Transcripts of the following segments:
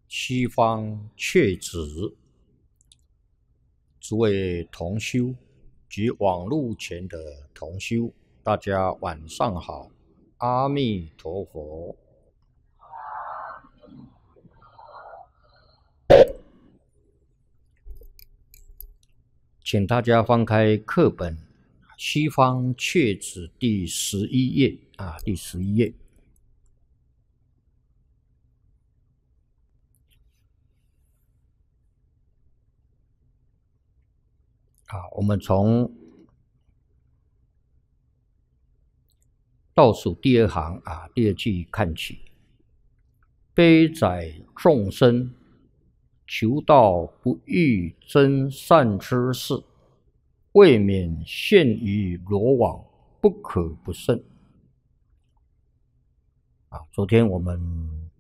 西方确子，诸位同修及网络前的同修，大家晚上好，阿弥陀佛。请大家翻开课本《西方确子》第11页第11页。我们从倒数第二行第二句看起。悲哉众生，求道不欲真善知识，未免陷于罗网，不可不慎。昨天我们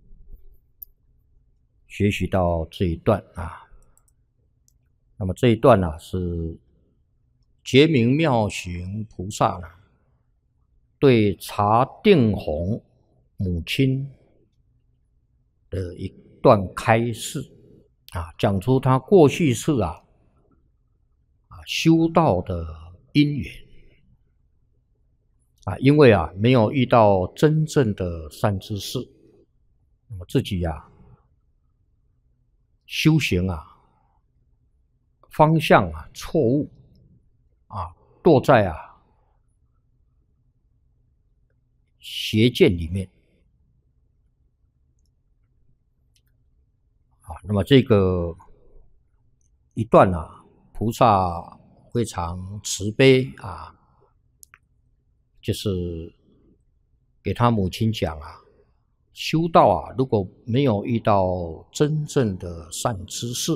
学习到这一段那么这一段是觉明妙行菩萨对茶定弘母亲的一段开示讲出他过去世修道的因缘因为没有遇到真正的善知识，那么自己修行方向错误堕在邪见里面那么这个一段菩萨非常慈悲就是给他母亲讲修道如果没有遇到真正的善知识，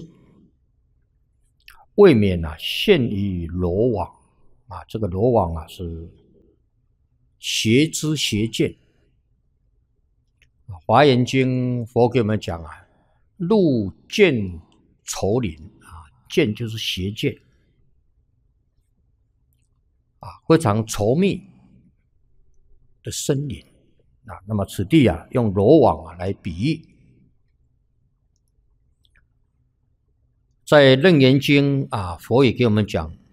未免陷于罗网这个罗网是邪知邪见。华严经佛给我们讲入见稠林见就是邪见非常稠密的森林那么此地用罗网来比喻。在楞严经佛也给我们讲